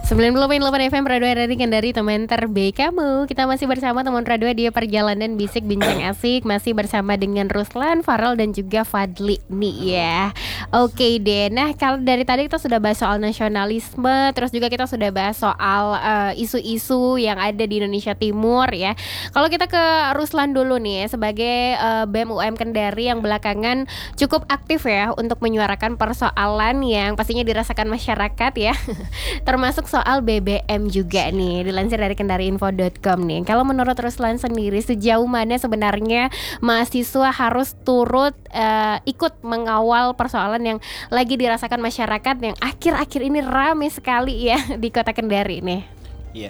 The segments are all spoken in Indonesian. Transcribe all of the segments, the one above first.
90,8 FM Radio RRI Kendari, teman terbaik kamu. Kita masih bersama teman radio di perjalanan bisik bincang asik. Masih bersama dengan Ruslan, Farel dan juga Fadli nih ya. Oke deh, nah kalau dari tadi kita sudah bahas soal nasionalisme, terus juga kita sudah bahas soal isu-isu yang ada di Indonesia Timur ya. Kalau kita ke Ruslan dulu nih ya, sebagai BEM UM Kendari yang belakangan cukup aktif ya untuk menyuarakan persoalan yang pastinya dirasakan masyarakat ya. Termasuk soal BBM juga nih, dilansir dari kendariinfo.com nih. Kalau menurut Ruslan sendiri, sejauh mana sebenarnya mahasiswa harus turut ikut mengawal persoalan yang lagi dirasakan masyarakat yang akhir-akhir ini ramai sekali ya di Kota Kendari nih? Iya,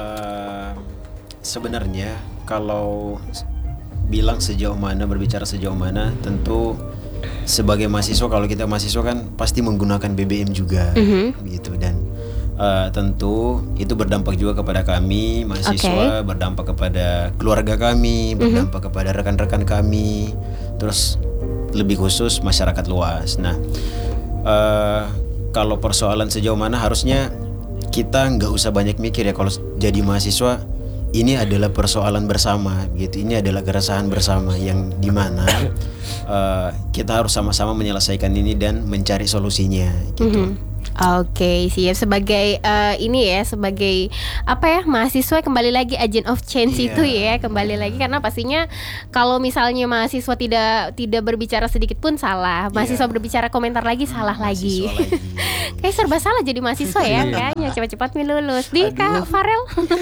sebenarnya kalau bilang berbicara sejauh mana, tentu sebagai mahasiswa, kalau kita mahasiswa kan pasti menggunakan BBM juga, gitu. Dan tentu itu berdampak juga kepada kami mahasiswa, berdampak kepada keluarga kami, berdampak kepada rekan-rekan kami, terus lebih khusus masyarakat luas. Nah, kalau persoalan sejauh mana, harusnya kita nggak usah banyak mikir ya. Kalau jadi mahasiswa, ini adalah persoalan bersama, gitu. Ini adalah keresahan bersama yang dimana kita harus sama-sama menyelesaikan ini dan mencari solusinya, gitu. Oke, siap. Sebagai ini ya, sebagai apa ya, mahasiswa kembali lagi agent of change itu ya, kembali lagi, karena pastinya kalau misalnya mahasiswa tidak berbicara sedikit pun salah, mahasiswa berbicara komentar lagi salah lagi. Kayak serba salah jadi mahasiswa ya, kayaknya cepat-cepat lulus. Di Kak Farel.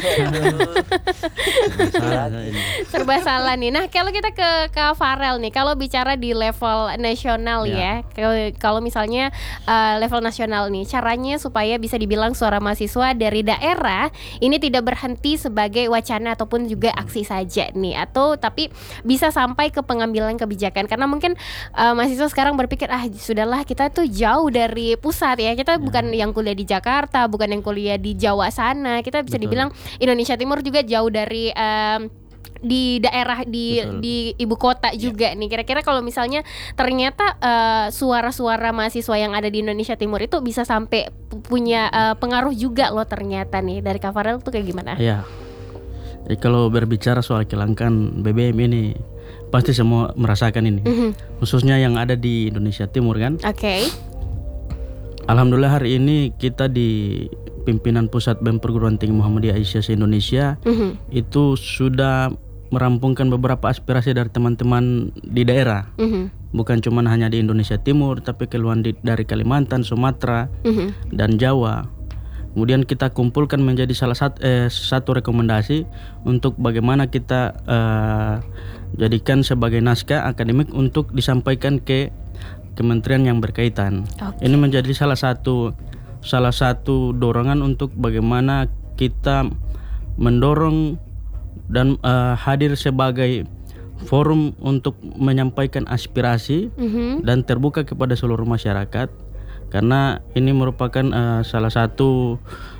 Serba salah nih. Nah, kalau kita ke Kak Farel nih, kalau bicara di level nasional ya, kalau misalnya level nasional nih, caranya supaya bisa dibilang suara mahasiswa dari daerah ini tidak berhenti sebagai wacana ataupun juga aksi saja nih, atau tapi bisa sampai ke pengambilan kebijakan. Karena mungkin mahasiswa sekarang berpikir, sudahlah, kita tuh jauh dari pusat ya, kita bukan yang kuliah di Jakarta, bukan yang kuliah di Jawa sana, kita bisa dibilang Indonesia Timur juga jauh dari di daerah di ibu kota juga nih. Kira-kira kalau misalnya ternyata suara-suara mahasiswa yang ada di Indonesia Timur itu bisa sampai punya pengaruh juga loh ternyata nih. Dari Kak Farel tuh kayak gimana? Ya, jadi kalau berbicara soal kelangkaan BBM ini, pasti semua merasakan ini, khususnya yang ada di Indonesia Timur kan. Alhamdulillah hari ini kita di pimpinan pusat BEM Perguruan Tinggi Muhammadiyah Aisyah se-Indonesia itu sudah merampungkan beberapa aspirasi dari teman-teman di daerah, bukan cuma hanya di Indonesia Timur, tapi keluhan dari Kalimantan, Sumatera, dan Jawa. Kemudian kita kumpulkan menjadi salah satu rekomendasi untuk bagaimana kita jadikan sebagai naskah akademik untuk disampaikan ke kementerian yang berkaitan. Ini menjadi salah satu dorongan untuk bagaimana kita mendorong dan hadir sebagai forum untuk menyampaikan aspirasi dan terbuka kepada seluruh masyarakat, karena ini merupakan salah satu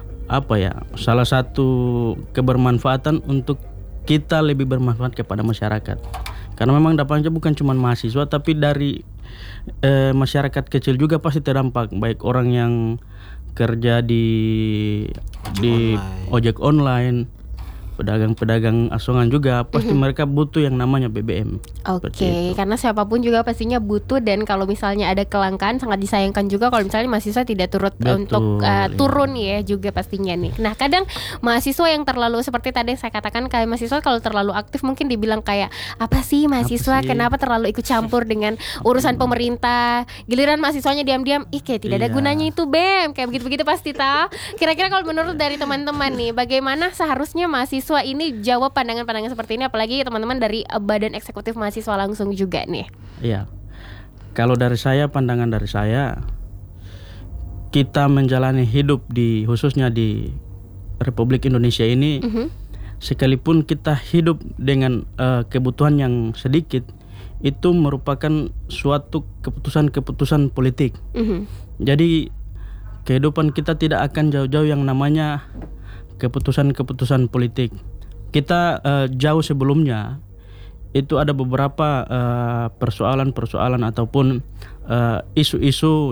kebermanfaatan untuk kita lebih bermanfaat kepada masyarakat. Karena memang dampaknya bukan cuma mahasiswa, tapi dari masyarakat kecil juga pasti terdampak, baik orang yang kerja di ojek online, pedagang-pedagang asongan juga pasti mereka butuh yang namanya BBM. Karena siapapun juga pastinya butuh, dan kalau misalnya ada kelangkaan sangat disayangkan juga kalau misalnya mahasiswa tidak turut untuk turun ya juga pastinya nih. Nah, kadang mahasiswa yang terlalu, seperti tadi saya katakan, kayak mahasiswa kalau terlalu aktif mungkin dibilang kayak apa sih mahasiswa, kenapa terlalu ikut campur dengan urusan pemerintah. Giliran mahasiswanya diam-diam, kayak tidak ada gunanya itu BEM, kayak begitu-begitu pasti tahu. Kira-kira kalau menurut dari teman-teman nih, bagaimana seharusnya mahasiswa ini jawab pandangan-pandangan seperti ini, apalagi teman-teman dari Badan Eksekutif Mahasiswa langsung juga nih? Iya, kalau dari saya, pandangan dari saya, kita menjalani hidup khususnya di Republik Indonesia ini, sekalipun kita hidup dengan kebutuhan yang sedikit, itu merupakan suatu keputusan politik. Jadi kehidupan kita tidak akan jauh-jauh yang namanya keputusan politik. Kita jauh sebelumnya itu ada beberapa persoalan ataupun isu-isu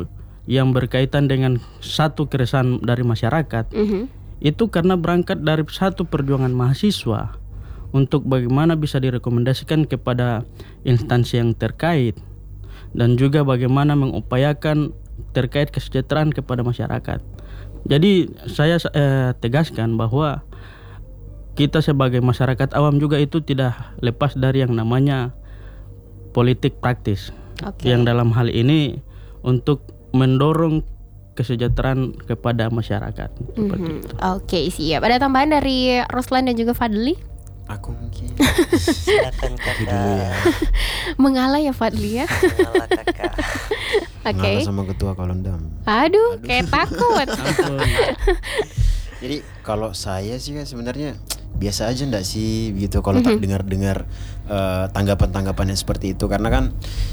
yang berkaitan dengan satu keresahan dari masyarakat, itu karena berangkat dari satu perjuangan mahasiswa untuk bagaimana bisa direkomendasikan kepada instansi yang terkait dan juga bagaimana mengupayakan terkait kesejahteraan kepada masyarakat. Jadi saya tegaskan bahwa kita sebagai masyarakat awam juga itu tidak lepas dari yang namanya politik praktis. Yang dalam hal ini untuk mendorong kesejahteraan kepada masyarakat. Seperti itu. Oke, siap. Ada tambahan dari Ruslan dan juga Fadli? Aku mungkin Silakan kakak. dulu ya. Mengalah ya Fadli ya. Mengalah kakak. Oke. Ngalah sama ketua kolondam. Aduh, kayak takut. Jadi kalau saya sih kan sebenarnya biasa aja ndak sih gitu kalau tak dengar-dengar tanggapan-tanggapan yang seperti itu, karena kan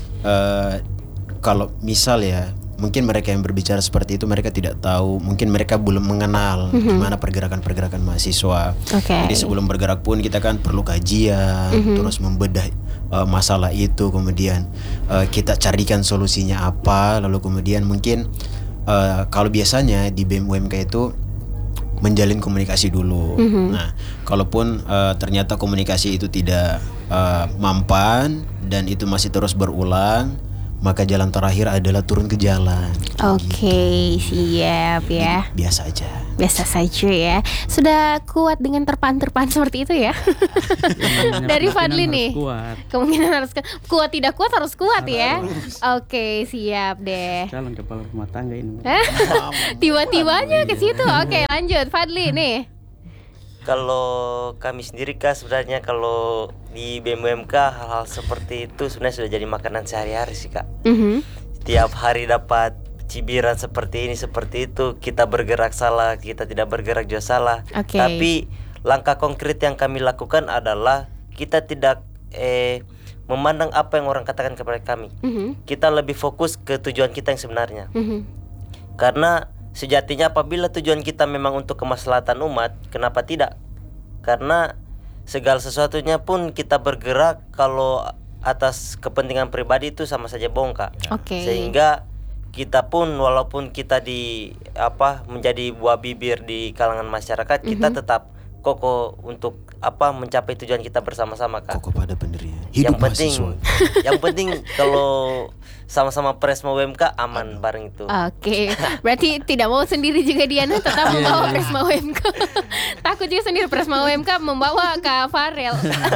kalau misal ya mungkin mereka yang berbicara seperti itu mereka tidak tahu, mungkin mereka belum mengenal gimana pergerakan-pergerakan mahasiswa. Jadi sebelum bergerak pun kita kan perlu kajian, terus membedah masalah itu, kemudian kita carikan solusinya apa, lalu kemudian mungkin kalau biasanya di BEM UMK itu menjalin komunikasi dulu. Nah, kalaupun ternyata komunikasi itu tidak mampan dan itu masih terus berulang, maka jalan terakhir adalah turun ke jalan. Oke, siap ya. Jadi, biasa aja. Biasa saja ya. Sudah kuat dengan terpaan-terpaan seperti itu ya. Dari Fadli nih. Kemungkinan harus kuat, tidak kuat harus kuat ya. Oke, siap deh. Calon kepala rumah tangga ini. Tiba-tibanya ke situ. Oke, lanjut Fadli nih. Kalau kami sendiri kak, sebenarnya kalau di BMUMK hal-hal seperti itu sebenarnya sudah jadi makanan sehari-hari sih kak. Tiap hari dapat cibiran seperti ini seperti itu, kita bergerak salah, kita tidak bergerak juga salah. Tapi langkah konkret yang kami lakukan adalah kita tidak memandang apa yang orang katakan kepada kami. Kita lebih fokus ke tujuan kita yang sebenarnya. Karena sejatinya apabila tujuan kita memang untuk kemaslahatan umat, kenapa tidak? Karena segala sesuatunya pun kita bergerak kalau atas kepentingan pribadi itu sama saja bohong kak. Sehingga kita pun walaupun kita menjadi buah bibir di kalangan masyarakat, kita tetap kokoh untuk mencapai tujuan kita bersama-sama kak. Kokoh pada pendirian. Hidup mahasiswa. Yang penting kalau sama-sama Presma UMK aman bareng itu. Oke, berarti tidak mau sendiri juga Diana tetap membawa Presma UMK. Takut juga sendiri Presma UMK membawa Kak Farel.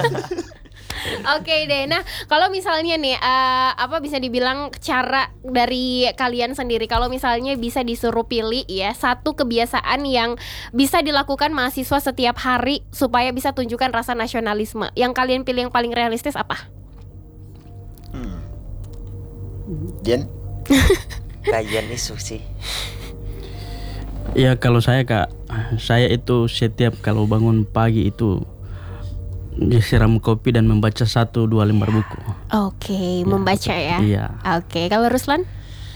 Oke deh. Nah, kalau misalnya nih bisa dibilang cara dari kalian sendiri, kalau misalnya bisa disuruh pilih ya satu kebiasaan yang bisa dilakukan mahasiswa setiap hari supaya bisa tunjukkan rasa nasionalisme, yang kalian pilih yang paling realistis apa? Jen? Kajian isu sih. Ya kalau saya kak, saya itu setiap kalau bangun pagi itu disiram kopi dan membaca 1-2 lembar buku. Oke, membaca ya. Iya. Oke, kalau Ruslan?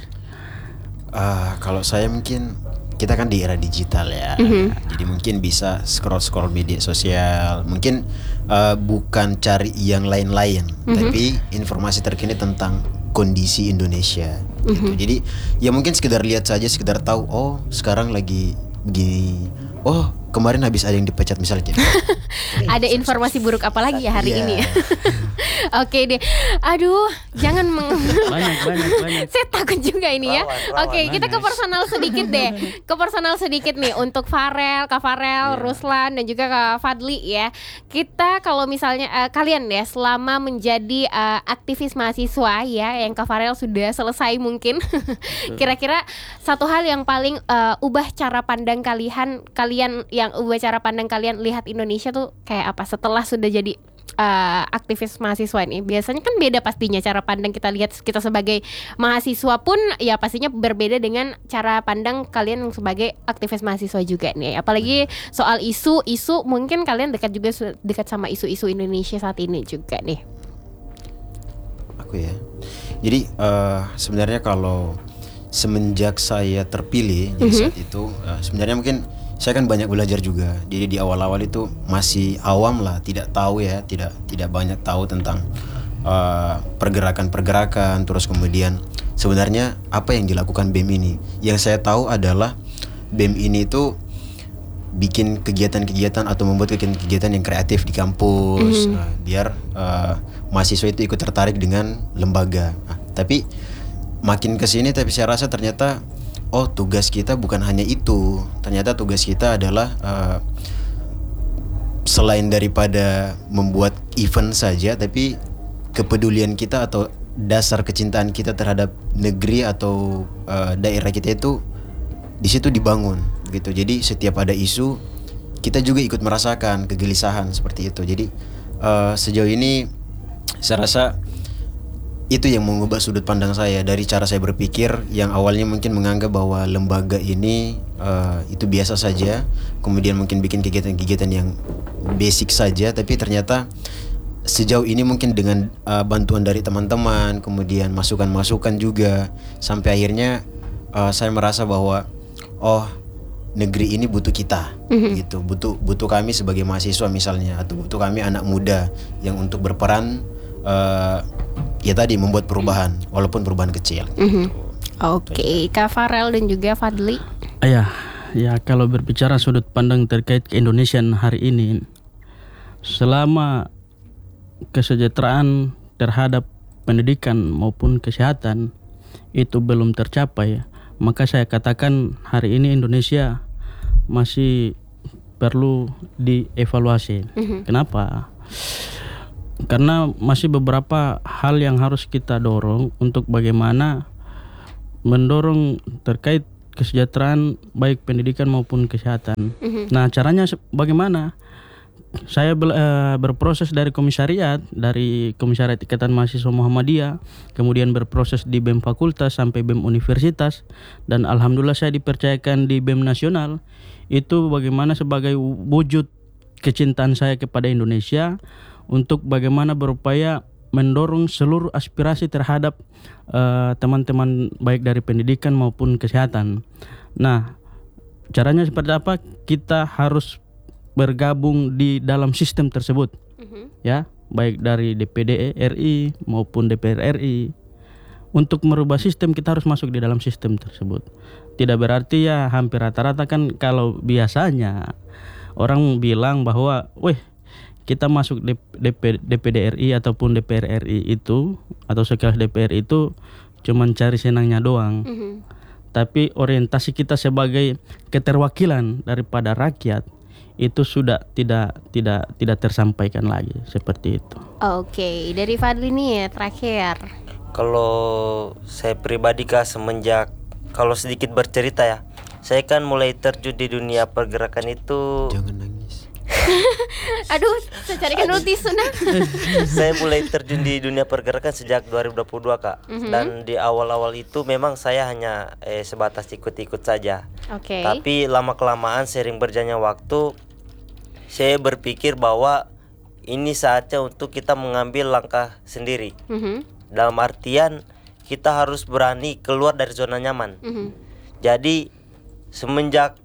Kalau saya mungkin kita kan di era digital ya, jadi mungkin bisa scroll media sosial, mungkin bukan cari yang lain-lain, tapi informasi terkini tentang kondisi Indonesia gitu. Jadi ya mungkin sekedar lihat saja, sekedar tahu oh sekarang lagi begini, oh kemarin habis ada yang dipecat misalnya. Ada informasi buruk apa lagi ya hari ini? Oke deh. Aduh, jangan banyak. Saya takut juga ini ya. Oke, kita ke personal sedikit deh. Ke personal sedikit nih untuk Farel, Kak Farel, Ruslan dan juga Kak Fadli ya. Kita kalau misalnya kalian ya selama menjadi aktivis mahasiswa ya, yang Kak Farel sudah selesai mungkin. Kira-kira satu hal yang paling ubah cara pandang kalian yang ubah cara pandang kalian lihat Indonesia tuh kayak apa setelah sudah jadi aktivis mahasiswa ini? Biasanya kan beda pastinya cara pandang kita lihat kita sebagai mahasiswa pun ya pastinya berbeda dengan cara pandang kalian sebagai aktivis mahasiswa juga nih. Apalagi soal isu mungkin kalian dekat sama isu-isu Indonesia saat ini juga nih. Aku ya. Jadi sebenarnya kalau semenjak saya terpilih jadi saat itu sebenarnya mungkin saya kan banyak belajar juga. Jadi di awal-awal itu masih awam lah, tidak tahu ya, tidak banyak tahu tentang pergerakan-pergerakan. Terus kemudian sebenarnya apa yang dilakukan BEM ini. Yang saya tahu adalah BEM ini tuh bikin kegiatan-kegiatan atau membuat kegiatan-kegiatan yang kreatif di kampus, biar mahasiswa itu ikut tertarik dengan lembaga. Tapi makin kesini, tapi saya rasa ternyata tugas kita bukan hanya itu. Ternyata tugas kita adalah selain daripada membuat event saja, tapi kepedulian kita atau dasar kecintaan kita terhadap negeri atau daerah kita itu di situ dibangun gitu. Jadi setiap ada isu kita juga ikut merasakan kegelisahan seperti itu. Jadi sejauh ini saya rasa itu yang mengubah sudut pandang saya dari cara saya berpikir yang awalnya mungkin menganggap bahwa lembaga ini itu biasa saja, kemudian mungkin bikin kegiatan-kegiatan yang basic saja, tapi ternyata sejauh ini mungkin dengan bantuan dari teman-teman, kemudian masukan-masukan juga, sampai akhirnya saya merasa bahwa negeri ini butuh kita, gitu, butuh kami sebagai mahasiswa misalnya, atau butuh kami anak muda yang untuk berperan ya tadi membuat perubahan, walaupun perubahan kecil. Oke, Kak Farel dan juga Fadli. Ya kalau berbicara sudut pandang terkait keindonesiaan hari ini, selama kesejahteraan terhadap pendidikan maupun kesehatan itu belum tercapai, maka saya katakan hari ini Indonesia masih perlu dievaluasi. Kenapa? Karena masih beberapa hal yang harus kita dorong untuk bagaimana mendorong terkait kesejahteraan baik pendidikan maupun kesehatan. Nah, caranya bagaimana? Saya berproses dari komisariat Ikatan Mahasiswa Muhammadiyah, kemudian berproses di BEM Fakultas sampai BEM Universitas, dan alhamdulillah saya dipercayakan di BEM Nasional. Itu bagaimana sebagai wujud kecintaan saya kepada Indonesia untuk bagaimana berupaya mendorong seluruh aspirasi terhadap teman-teman baik dari pendidikan maupun kesehatan. Nah, caranya seperti apa? Kita harus bergabung di dalam sistem tersebut, ya, baik dari DPD RI maupun DPR RI. Untuk merubah sistem kita harus masuk di dalam sistem tersebut. Tidak berarti ya hampir rata-rata kan kalau biasanya orang bilang bahwa, kita masuk DPD RI ataupun DPR RI itu atau sekelas DPR itu cuman cari senangnya doang. Tapi orientasi kita sebagai keterwakilan daripada rakyat itu sudah tidak tersampaikan lagi seperti itu. Oke, dari Fadli nih ya terakhir. Kalau saya pribadi Kak, semenjak kalau sedikit bercerita ya, saya kan mulai terjun di dunia pergerakan itu. Jangan nangis. Aduh, saya carikan dulu tisu nah. Saya mulai terjun di dunia pergerakan sejak 2022 Kak. Dan di awal-awal itu memang saya hanya sebatas ikut-ikut saja. Oke. Tapi lama-kelamaan sering berjalannya waktu, saya berpikir bahwa ini saatnya untuk kita mengambil langkah sendiri. Dalam artian kita harus berani keluar dari zona nyaman. Jadi semenjak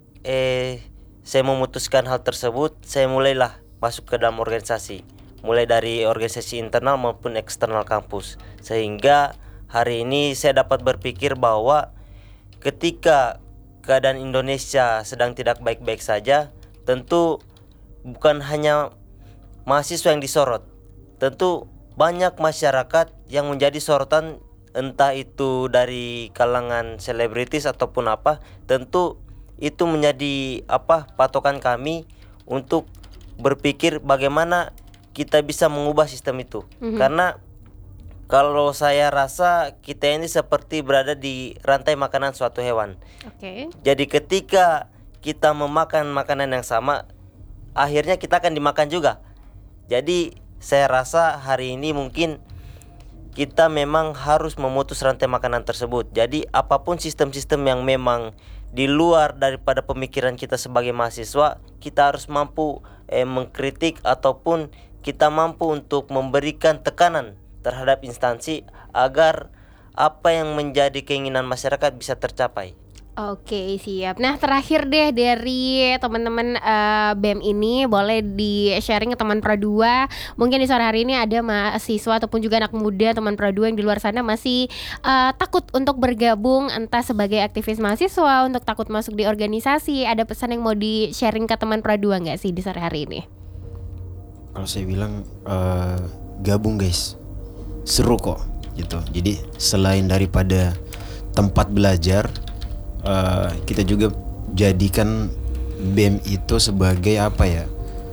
saya memutuskan hal tersebut, saya mulailah masuk ke dalam organisasi, mulai dari organisasi internal maupun eksternal kampus, sehingga hari ini saya dapat berpikir bahwa ketika keadaan Indonesia sedang tidak baik-baik saja, tentu bukan hanya mahasiswa yang disorot, tentu banyak masyarakat yang menjadi sorotan, entah itu dari kalangan selebritis ataupun apa. Tentu itu menjadi patokan kami untuk berpikir bagaimana kita bisa mengubah sistem itu. Karena kalau saya rasa kita ini seperti berada di rantai makanan suatu hewan. Jadi ketika kita memakan makanan yang sama, akhirnya kita akan dimakan juga. Jadi saya rasa hari ini mungkin kita memang harus memutus rantai makanan tersebut. Jadi apapun sistem-sistem yang memang di luar daripada pemikiran kita sebagai mahasiswa, kita harus mampu mengkritik ataupun kita mampu untuk memberikan tekanan terhadap instansi agar apa yang menjadi keinginan masyarakat bisa tercapai. Oke, siap. Nah, terakhir deh dari teman-teman BEM ini, boleh di-sharing ke teman Pro 2. Mungkin di sore hari ini ada mahasiswa ataupun juga anak muda teman Pro 2 yang di luar sana masih takut untuk bergabung, entah sebagai aktivis mahasiswa, untuk takut masuk di organisasi. Ada pesan yang mau di-sharing ke teman Pro 2 nggak sih di sore hari ini? Kalau saya bilang gabung guys, seru kok gitu. Jadi selain daripada tempat belajar, kita juga jadikan BEM itu sebagai apa ya,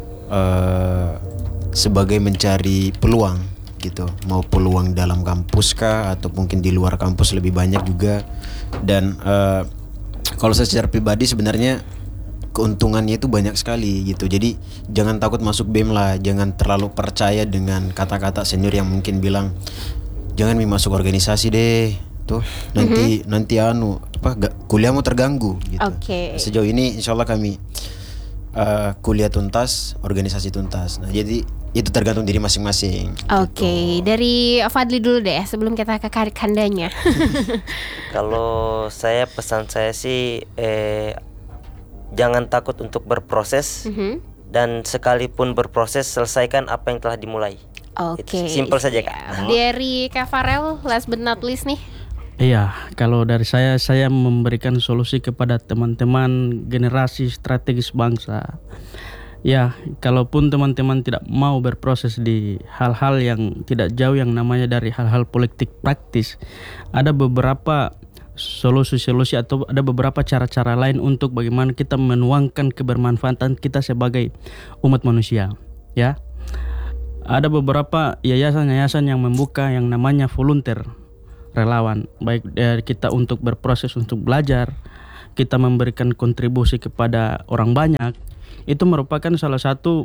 sebagai mencari peluang gitu, mau peluang dalam kampus kah atau mungkin di luar kampus lebih banyak juga. Dan kalau saya secara pribadi sebenarnya keuntungannya itu banyak sekali gitu. Jadi jangan takut masuk BEM lah, jangan terlalu percaya dengan kata-kata senior yang mungkin bilang jangan masuk organisasi deh tuh, nanti kuliahmu terganggu gitu. Sejauh ini insya Allah kami kuliah tuntas, organisasi tuntas. Nah jadi itu tergantung diri masing-masing. Oke, dari Fadli dulu deh sebelum kita ke kandanya. Kalau saya, pesan saya sih jangan takut untuk berproses, dan sekalipun berproses selesaikan apa yang telah dimulai. Oke, simpel saja Kak. Dari Kak Farel, last but not least nih. Iya, kalau dari saya memberikan solusi kepada teman-teman generasi strategis bangsa. Ya, kalaupun teman-teman tidak mau berproses di hal-hal yang tidak jauh yang namanya dari hal-hal politik praktis, ada beberapa solusi-solusi atau ada beberapa cara-cara lain untuk bagaimana kita menuangkan kebermanfaatan kita sebagai umat manusia. Ya, ada beberapa yayasan-yayasan yang membuka yang namanya volunteer, relawan, baik dari kita untuk berproses untuk belajar, kita memberikan kontribusi kepada orang banyak. Itu merupakan salah satu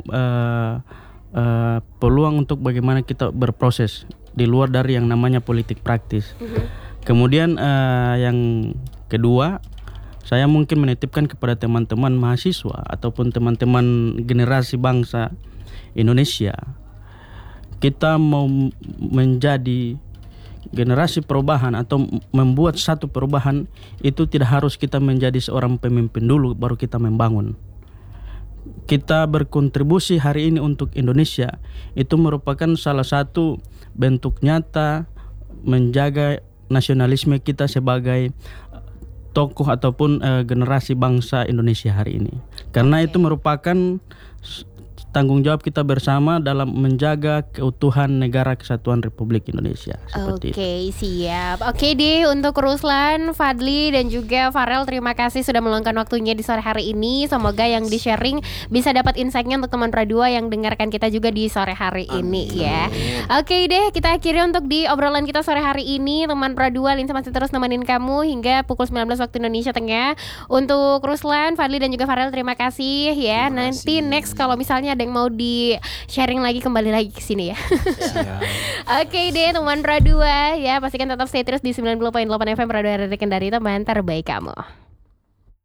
peluang untuk bagaimana kita berproses di luar dari yang namanya politik praktis. Kemudian yang kedua, saya mungkin menitipkan kepada teman-teman mahasiswa ataupun teman-teman generasi bangsa Indonesia, kita mau menjadi generasi perubahan atau membuat satu perubahan, itu tidak harus kita menjadi seorang pemimpin dulu baru kita membangun. Kita berkontribusi hari ini untuk Indonesia, itu merupakan salah satu bentuk nyata menjaga nasionalisme kita sebagai tokoh ataupun generasi bangsa Indonesia hari ini. Karena itu merupakan tanggung jawab kita bersama dalam menjaga keutuhan negara kesatuan Republik Indonesia. Seperti Oke, siap. Oke deh, untuk Ruslan, Fadli dan juga Farel, terima kasih sudah meluangkan waktunya di sore hari ini. Semoga yang di-sharing bisa dapat insight-nya untuk teman Pro 2 yang dengarkan kita juga di sore hari ini ya. Oke deh, kita akhiri untuk di obrolan kita sore hari ini. Teman Pro 2, Linsa masih terus nemenin kamu hingga pukul 19 waktu Indonesia Tengah. Untuk Ruslan, Fadli dan juga Farel, terima kasih ya. Nanti next kalau misalnya ada yang mau di sharing lagi, kembali lagi ke sini ya. Oke deh teman Pro 2 ya, pastikan tetap stay terus di 90.8 FM Pro 2 dari teman terbaik kamu.